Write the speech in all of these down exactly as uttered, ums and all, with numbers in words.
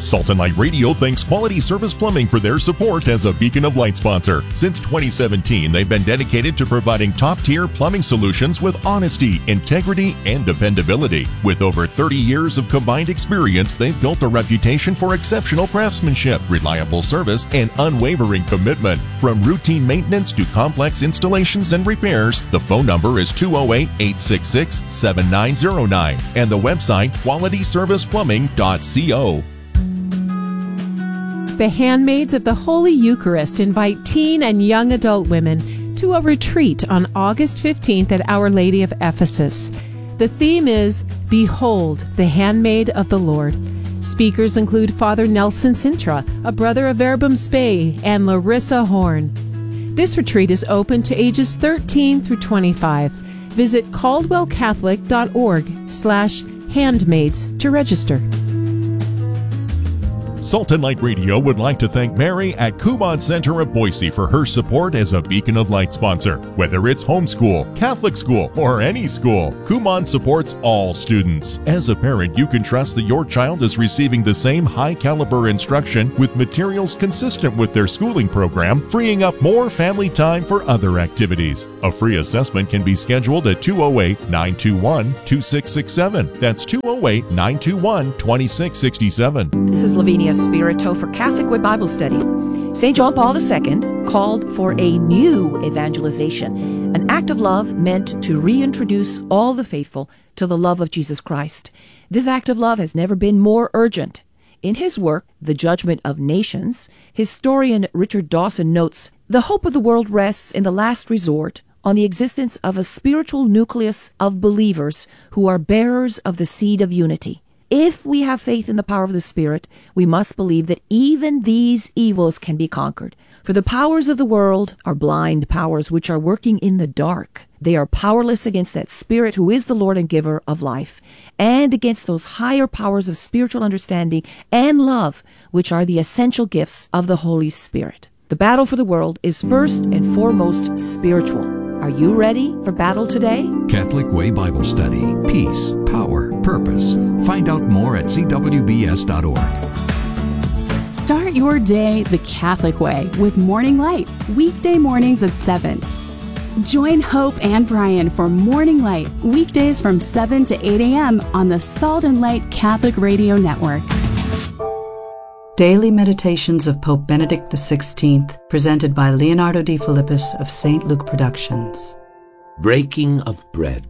Salt and Light Radio thanks Quality Service Plumbing for their support as a Beacon of Light sponsor. Since twenty seventeen, they've been dedicated to providing top-tier plumbing solutions with honesty, integrity, and dependability. With over thirty years of combined experience, they've built a reputation for exceptional craftsmanship, reliable service, and unwavering commitment. From routine maintenance to complex installations and repairs, the phone number is two oh eight, eight six six, seven nine oh nine and the website quality service plumbing dot co. The Handmaids of the Holy Eucharist invite teen and young adult women to a retreat on August fifteenth at Our Lady of Ephesus. The theme is Behold, the Handmaid of the Lord. Speakers include Father Nelson Sintra, a brother of Verbum Spei, and Larissa Horn. This retreat is open to ages thirteen through twenty-five. Visit caldwellcatholic.org slash handmaids to register. Salt and Light Radio would like to thank Mary at Kumon Center of Boise for her support as a Beacon of Light sponsor. Whether it's homeschool, Catholic school, or any school, Kumon supports all students. As a parent, you can trust that your child is receiving the same high-caliber instruction with materials consistent with their schooling program, freeing up more family time for other activities. A free assessment can be scheduled at two oh eight, nine two one, two six six seven. That's two oh eight, nine two one, two six six seven. This is Lavinia Spirito for Catholic Way Bible Study. Saint John Paul the Second called for a new evangelization, an act of love meant to reintroduce all the faithful to the love of Jesus Christ. This act of love has never been more urgent. In his work, The Judgment of Nations, historian Richard Dawson notes, the hope of the world rests in the last resort on the existence of a spiritual nucleus of believers who are bearers of the seed of unity. If we have faith in the power of the Spirit, we must believe that even these evils can be conquered. For the powers of the world are blind powers which are working in the dark. They are powerless against that Spirit who is the Lord and giver of life, and against those higher powers of spiritual understanding and love, which are the essential gifts of the Holy Spirit. The battle for the world is first and foremost spiritual. Are you ready for battle today? Catholic Way Bible Study. Peace, power, purpose. Find out more at c w b s dot org. Start your day the Catholic way with Morning Light, weekday mornings at seven. Join Hope and Brian for Morning Light, weekdays from seven to eight a.m. on the Salt and Light Catholic Radio Network. Daily Meditations of Pope Benedict the sixteenth, presented by Leonardo D. Philippus of Saint Luke Productions. Breaking of bread.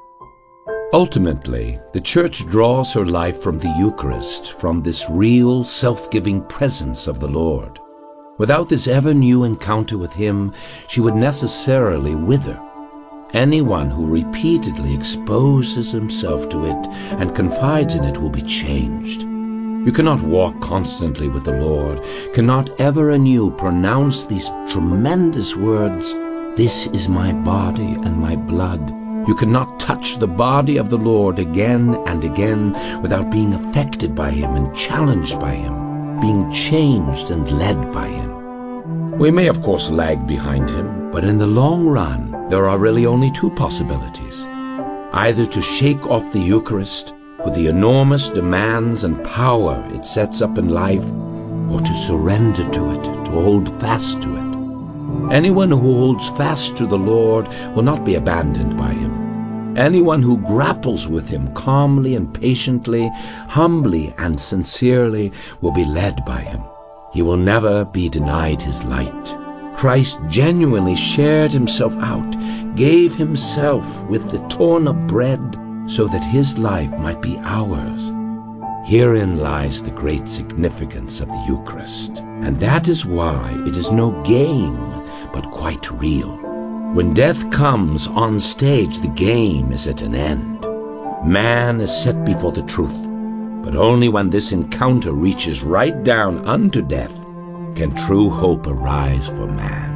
Ultimately, the Church draws her life from the Eucharist, from this real, self-giving presence of the Lord. Without this ever-new encounter with Him, she would necessarily wither. Anyone who repeatedly exposes himself to it and confides in it will be changed. You cannot walk constantly with the Lord, cannot ever anew pronounce these tremendous words, "This is my body and my blood." You cannot touch the body of the Lord again and again without being affected by Him and challenged by Him, being changed and led by Him. We may of course lag behind Him, but in the long run there are really only two possibilities. Either to shake off the Eucharist with the enormous demands and power it sets up in life, or to surrender to it, to hold fast to it. Anyone who holds fast to the Lord will not be abandoned by Him. Anyone who grapples with Him calmly and patiently, humbly and sincerely, will be led by Him. He will never be denied His light. Christ genuinely shared Himself out, gave Himself with the torn up bread, so that His life might be ours. Herein lies the great significance of the Eucharist, and that is why it is no game, but quite real. When death comes on stage, the game is at an end. Man is set before the truth, but only when this encounter reaches right down unto death can true hope arise for man.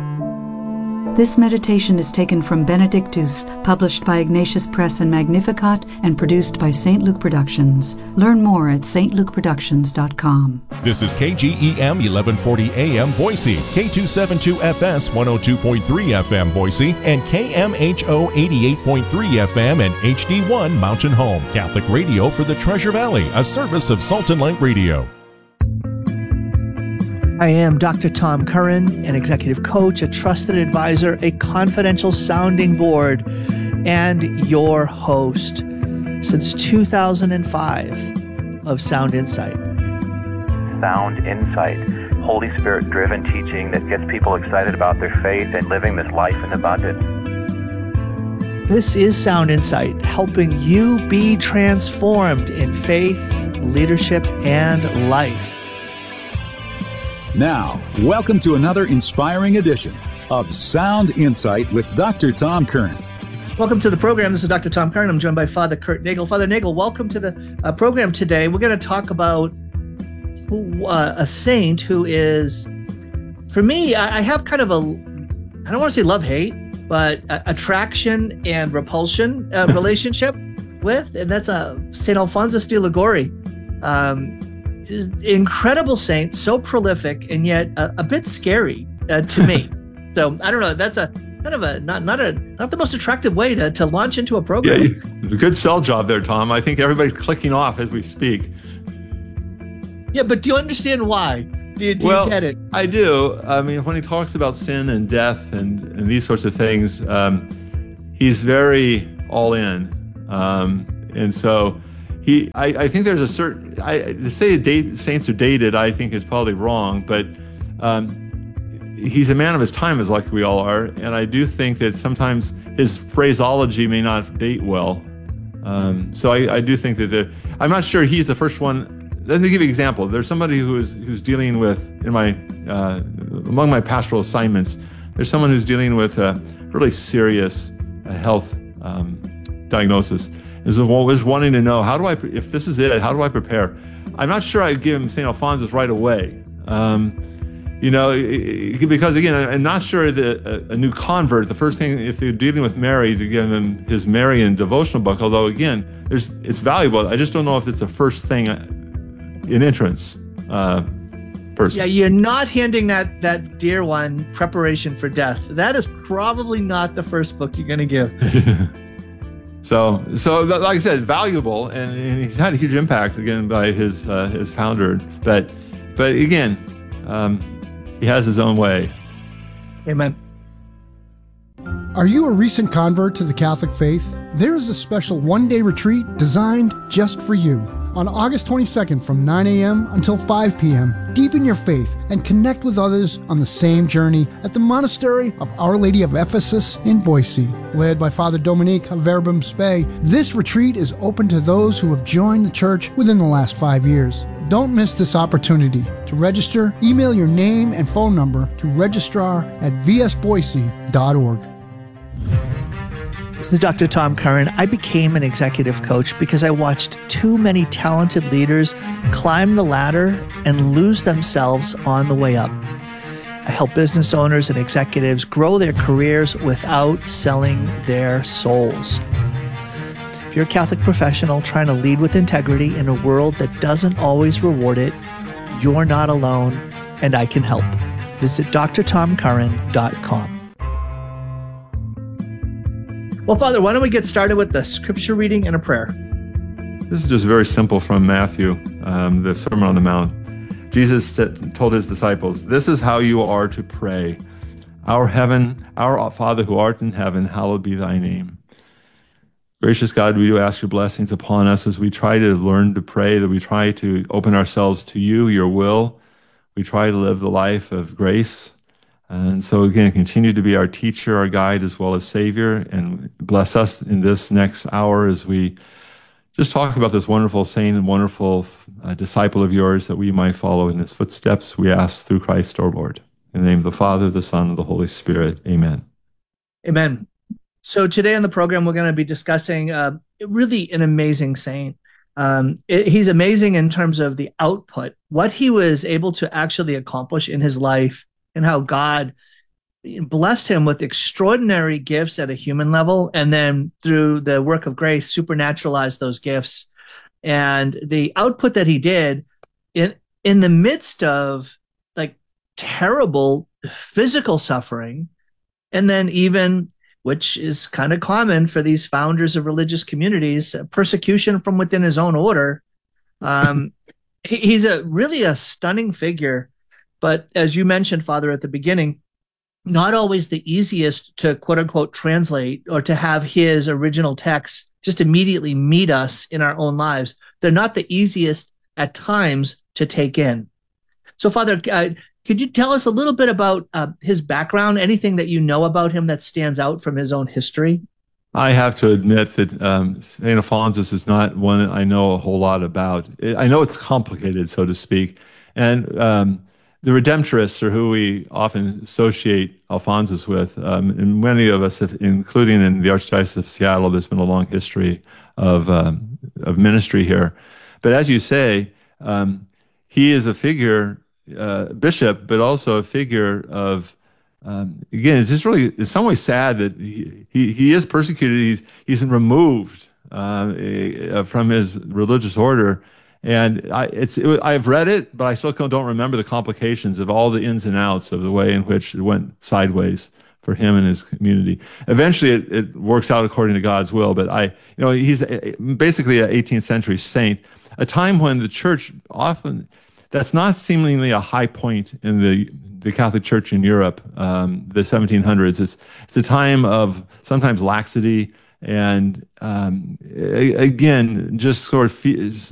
This meditation is taken from Benedictus, published by Ignatius Press and Magnificat, and produced by Saint Luke Productions. Learn more at s t luke productions dot com. This is K G E M eleven forty A M Boise, K two seventy-two F S one oh two point three F M Boise, and K M H O eighty-eight point three F M and H D one Mountain Home. Catholic Radio for the Treasure Valley, a service of Salt and Light Radio. I am Doctor Tom Curran, an executive coach, a trusted advisor, a confidential sounding board, and your host since two thousand five of Sound Insight. Sound Insight, Holy Spirit-driven teaching that gets people excited about their faith and living this life in abundance. This is Sound Insight, helping you be transformed in faith, leadership, and life. Now, welcome to another inspiring edition of Sound Insight with Doctor Tom Curran. Welcome to the program. This is Doctor Tom Curran. I'm joined by Father Kurt Nagel. Father Nagel, welcome to the uh, program today. We're going to talk about who, uh, a saint who is, for me, I, I have kind of a, I don't want to say love-hate, but uh, attraction and repulsion uh, relationship with, and that's uh, Saint Alphonsus de Liguori. Um, incredible saint, so prolific, and yet a, a bit scary uh, to me. So I don't know. That's a kind of a not not a not the most attractive way to, to launch into a program. Yeah, you, good sell job there, Tom. I think everybody's clicking off as we speak. Yeah, but do you understand why? Do you, do well, you get it? I do. I mean, when he talks about sin and death and, and these sorts of things, um, he's very all in, um, and so. He, I, I think there's a certain, I, to say date, saints are dated, I think is probably wrong, but um, he's a man of his time, as like we all are, and I do think that sometimes his phraseology may not date well. Um, so I, I do think that there, I'm not sure he's the first one. Let me give you an example. There's somebody who is who's dealing with, in my uh, among my pastoral assignments, there's someone who's dealing with a really serious uh, health um, diagnosis. Is was wanting to know, how do I, if this is it, how do I prepare? I'm not sure I'd give him Saint Alphonsus right away. Um, you know, because again, I'm not sure that a, a new convert, the first thing, if you're dealing with Mary, to give him his Marian devotional book, although again, there's it's valuable. I just don't know if it's the first thing in entrance uh, person. Yeah, you're not handing that, that dear one Preparation for Death. That is probably not the first book you're going to give. So, so like I said, valuable, and, and he's had a huge impact again by his uh, his founder. But, but again, um, he has his own way. Amen. Are you a recent convert to the Catholic faith? There is a special one-day retreat designed just for you. On August twenty-second from nine a.m. until five p.m., deepen your faith and connect with others on the same journey at the Monastery of Our Lady of Ephesus in Boise. Led by Father Dominique of Verbum Spei, this retreat is open to those who have joined the church within the last five years. Don't miss this opportunity. To register, email your name and phone number to registrar at v s boise dot org. This is Doctor Tom Curran. I became an executive coach because I watched too many talented leaders climb the ladder and lose themselves on the way up. I help business owners and executives grow their careers without selling their souls. If you're a Catholic professional trying to lead with integrity in a world that doesn't always reward it, you're not alone, and I can help. Visit d r tom curran dot com. Well, Father, why don't we get started with the scripture reading and a prayer? This is just very simple from Matthew, um, the Sermon on the Mount. Jesus said, told his disciples, "This is how you are to pray. Our heaven, our Father who art in heaven, hallowed be thy name." Gracious God, we do ask your blessings upon us as we try to learn to pray, that we try to open ourselves to you, your will. We try to live the life of grace. And so again, continue to be our teacher, our guide, as well as Savior, and bless us in this next hour as we just talk about this wonderful saint and wonderful uh, disciple of yours, that we might follow in his footsteps. We ask through Christ our Lord. In the name of the Father, the Son, and the Holy Spirit. Amen. Amen. So today on the program, we're going to be discussing uh, really an amazing saint. Um, it, he's amazing in terms of the output, what he was able to actually accomplish in his life, and how God blessed him with extraordinary gifts at a human level, and then through the work of grace, supernaturalized those gifts. And the output that he did in in the midst of like terrible physical suffering, and then even, which is kind of common for these founders of religious communities, persecution from within his own order. Um, he, he's a really a stunning figure. but as you mentioned, Father, at the beginning, not always the easiest to quote unquote translate or to have his original text just immediately meet us in our own lives. They're not the easiest at times to take in. So, Father, uh, could you tell us a little bit about uh, his background, anything that you know about him that stands out from his own history? I have to admit that um, Saint Alphonsus is not one I know a whole lot about. I know it's complicated, so to speak. And um, the Redemptorists are who we often associate Alphonsus with. Um, and many of us, have, including in the Archdiocese of Seattle, there's been a long history of, um, of ministry here. But as you say, um, he is a figure, uh, bishop, but also a figure of Um, again, it's just really, in some ways, sad that he, he, he is persecuted. He's, he's removed uh, from his religious order. And I, it's, it, I've read it, but I still don't remember the complications of all the ins and outs of the way in which it went sideways for him and his community. Eventually, it, it works out according to God's will. But I, you know, he's basically an eighteenth century saint, a time when the church often, that's not seemingly a high point in the the Catholic Church in Europe, um, the seventeen hundreds. It's it's a time of sometimes laxity and um, a, again just sort of fe-